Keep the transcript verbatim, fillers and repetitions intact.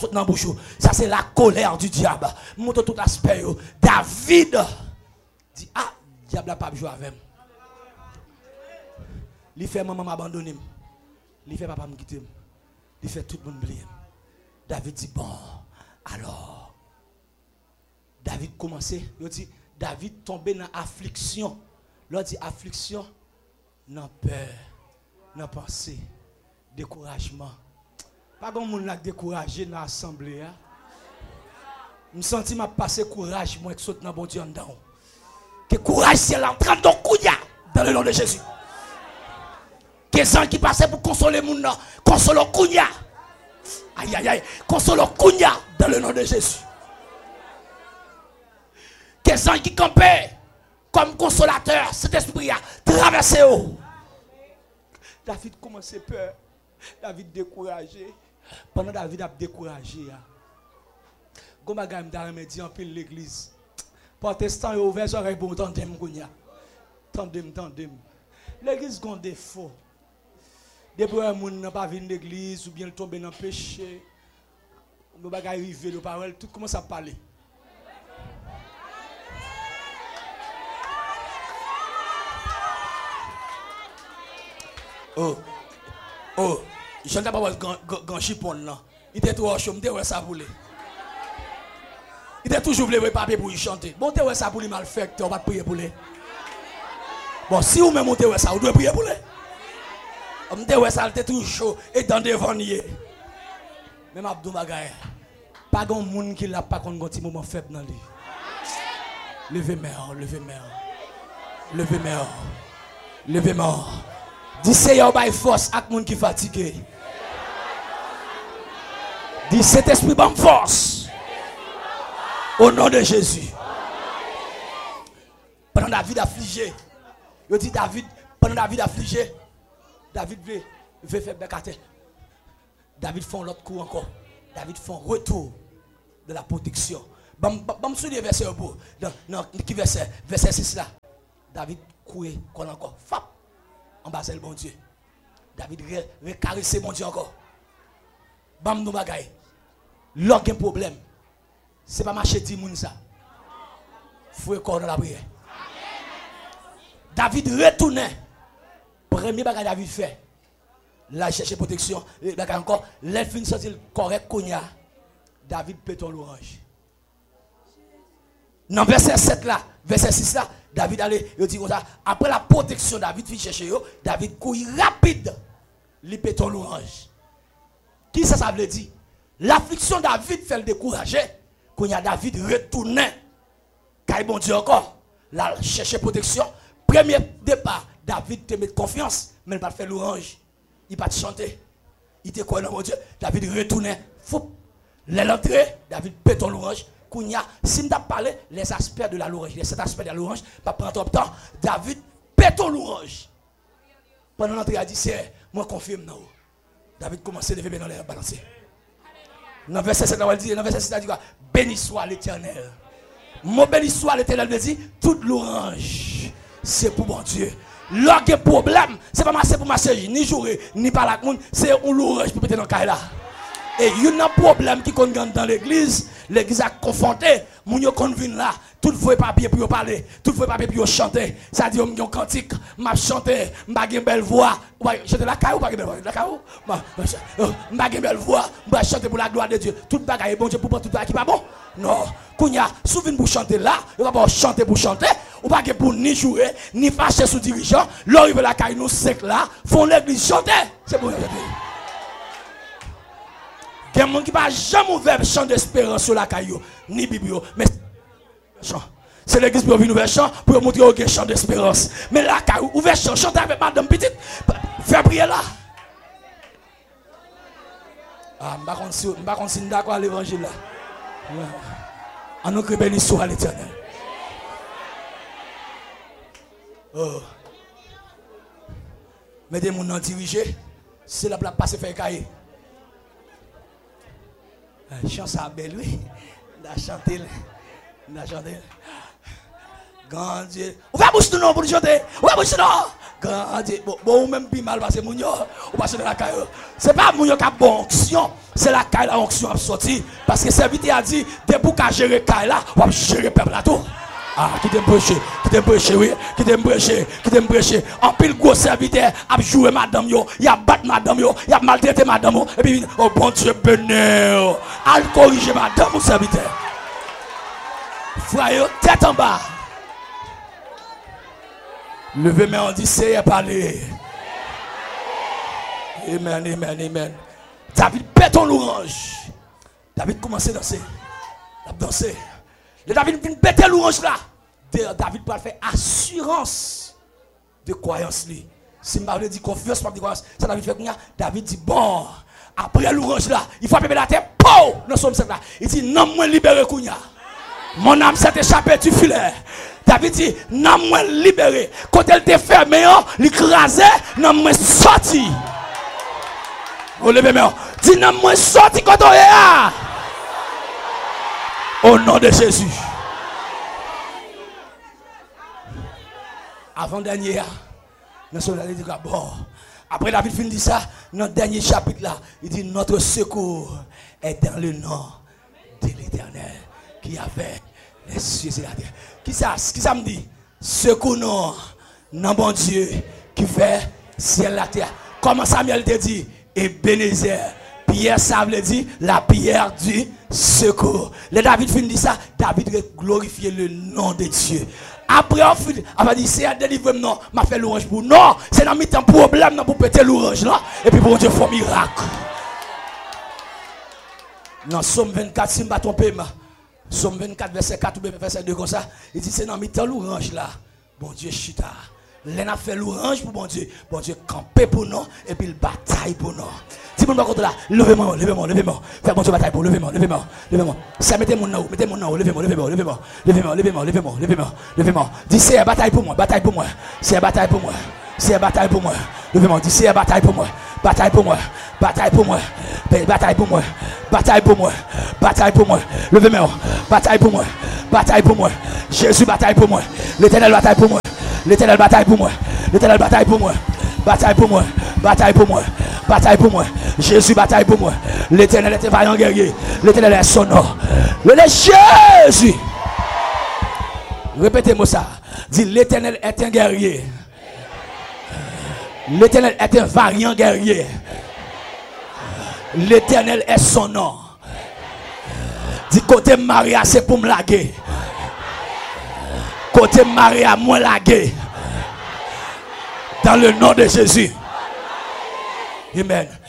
tout dans bouche. Ça c'est la colère du diable. Montre tout aspect. David dit ah, diable n'a pas joué avec moi. Il fait maman m'abandonner. Il fait papa me quitter. Il fait tout le monde oublier. David dit bon, alors David commençait, il dit David tombé dans affliction. Il dit affliction, non peur, non pensée, découragement. Pas comme on a découragé dans l'assemblée. Je me sens m'a passé courage moi qui saute dans bon Dieu dedans. Que courage c'est l'entrée dans Kouya dans le nom de Jésus. Que gens qui passaient pour consoler mon nom, consoler Kouya. Aïe aïe aïe, consoler Kouya dans le nom de Jésus. Que gens qui campaient comme consolateur, cet esprit a traversé haut. David commençait peur. David découragé. Pendant David a découragé. Comment gars me dit en pile l'église. Protestant est ouvert sur les bons tandem kounya. Tandem tandem. L'église a un défaut. Depuis que moun n'a pas venir l'église ou bien tomber dans le péché. On va arriver le parole tout commence à parler. Oh, oh, je ne sais pas grand chipon là. Il était tout chaud, il était ça pour lui. Il était toujours voulu papier pour lui chanter. Bon, tu es ça pour lui mal fait, tu vas prier pour lui. Bon, si vous même montez ça, vous devez prier pour lui. On te ça, il était toujours chaud et dans devant nier. Même Abdou Bagaye, pas grand monde qui l'a pas contre un petit moment faible dans lui. Levez moi, levez moi, levez moi, levez moi. Dis Seigneur by force avec monde qui fatigué. Dis cet esprit bonne force. Au nom de Jésus. Pendant David affligé. Je dis David, pendant David affligé, David veut, veut faire bécater. David fait l'autre coup encore. David fait un retour de la protection. Je me souviens verset au bout. Non, qui verset? Verset six là. David courait encore. Fap! En bas c'est le bon Dieu. David recaressé mon Dieu encore. Bam nou bagay. L'aucun problème. C'est pas marcher ti moun ça. Faut corps dans la prière. David retournait. Premier bagay David fait. Là chercher protection, bagay encore, les fin sortir correct konya. David péton l'orange. Dans verset sept là, verset six là, David allait, il dit comme ça, après la protection, David fit chercher yo, David couille rapide, li péton l'orange. Qui ça, ça veut dire? L'affliction David fait le décourager, quand y a David retourné, quand bon Dieu encore, là, chercher protection. Premier départ, David te met confiance, mais il ne pas faire l'orange, il pas chanter. Il te quoi dans mon Dieu, David retourné, fou. L'entrée, David péton l'orange. Kounya, si m'ta parlé les aspects de la louange, les sept aspects de la louange, pas prendre trop de temps. David péton louange. Pendant l'entrée, il a dit c'est moi confirme non. David commence à lever dans l'air balancer. Dans verset sept, il dit, dans verset six, il dit quoi? Béni soit l'Éternel. Mon béni soit l'Éternel, il dit toute louange, c'est pour mon Dieu. L'autre problème, c'est pas marcher pour marcher, ni jouer, ni parler avec le monde, c'est un louange pour péter dans le cas là. Et il y a un problème qui est dans l'église. L'église a confronté. Moun yo kon vin là. Tout voye papier pour parler. Tout voye papier pour chanter. Ça dit on cantique. M'a chanter. M'a une belle voix. Chanter la caillou. Pas belle voix. La caillou. M'a une belle voix. M'a chanter pour la gloire de Dieu. Tout bagaille bon Dieu pour tout bagaille qui pas bon. Non. Kounya, souvin pour chanter là. On va pas chanter pour chanter. Ou pas pour ni jouer, ni fâcher sous dirigeant. L'arrive la caillou nous sec là. Font l'église chanter. C'est bon. Il y a des gens qui ne jamais ouvert chant d'espérance sur la caillou, ni Bible, mais c'est l'église pour ouvrir chant pour montrer qu'il y a un chant d'espérance. Mais la caillou, ouvert chant, chantez avec madame petite, faire prier là. Ah, je ne sais pas si d'accord à l'évangile là. En nous béni soit l'Éternel. Oh. Mettez mon nom dirigé, c'est la place passer faire cahier. Chance à belle, oui. On a chanté. On a chanté. Grand Dieu. On va boucher non pour chanter. On va boucher non. Grand Dieu. Bon, bon, même plus mal parce que Mounio. On va chanter la caille. C'est pas Mounio qui a bon action. C'est la caille la onction a sorti. Parce que serviteur a dit, dès pour qu'à gérer caille là, on va gérer le peuple là tout. Ah, qui t'aime prêcher, qui t'aime prêcher, oui, qui t'aime prêcher, qui t'aime prêcher. En pile gros serviteur a joué madame yo, il a battu madame yo, il a maltraité madame yo, et puis, oh bon Dieu béni, al corriger madame ou serviteur. Frère, tête en bas. Levez main, on dit, c'est parler. Amen, amen, amen. David pète ton louange. David commence à danser. Il a dansé. Le David vient péter l'orange là. David peut faire assurance de croyance. Si je me dis confiance, pas de croyance. Ça David fait quoi? David dit bon, après l'orange là, il faut appeler la terre. Pow! Nous sommes là. Il dit non, moi libéré Kounia. Mon âme s'est échappée du filet. David dit non, moi libéré. Quand elle était fermée, l'écrasé, non, moi sorti. Vous levez moi. Dis non, moi sorti quand on est là. Au nom de Jésus. Avant dernier, nous sommes allés dire bon. Après David finit ça, dans le dernier chapitre là, il dit notre secours est dans le nom de l'Éternel qui a fait les cieux et la terre. Qui ça, qui ça me dit? Secours non, non bon Dieu qui fait ciel et la terre. Comment Samuel te dit? Ebenezer. Pierre, ça veut dire la pierre du secours. Le David finit ça, David glorifie le nom de Dieu. Après, on finit, on va dire, c'est un délivrement, non, m'a fait l'orange pour. Non, c'est dans un problème non, pour péter l'orange là. Et puis pour Dieu, il faut un miracle. Dans Somme vingt-quatre, si je ne me trompe pas, Somme vingt-quatre, verset quatre ou verset deux, comme ça, il dit, c'est dans un l'orange là. Bon Dieu, chita. L'en a fait l'orange pour bon Dieu. Bon Dieu, camper pour nous, et puis il bataille pour nous. Si vous ne pouvez pas levez-moi, levez-moi, levez-moi. Faites bon Dieu bataille pour, levez-moi, levez-moi, levez-moi. Ça mettez mon nom, mettez mon nom, levez-moi, levez-moi, levez-moi, levez-moi, levez-moi, levez-moi, levez-moi, levez-moi. Dis c'est bataille pour moi, bataille pour moi. C'est bataille pour moi. C'est bataille pour moi. Levez-moi, dis c'est bataille pour moi. Bataille pour moi. Bataille pour moi. Bataille pour moi. Bataille pour moi. Bataille pour moi. Levez-moi. Bataille pour moi. Bataille pour moi. Jésus bataille pour moi. L'Éternel bataille pour moi. L'Éternel bataille pour moi. L'Éternel bataille pour moi. Bataille pour moi. Bataille pour moi. Bataille pour moi. Jésus bataille pour moi. L'Éternel est un vaillant guerrier. L'Éternel est sonore. Le Jésus. Répétez-moi ça. Dis l'Éternel est un guerrier. L'Éternel est un vaillant guerrier. L'Éternel est son nom. Dis côté Maria, c'est pour me laguer. Côté Maria, moi laguer. Dans le nom de Jésus. Amen.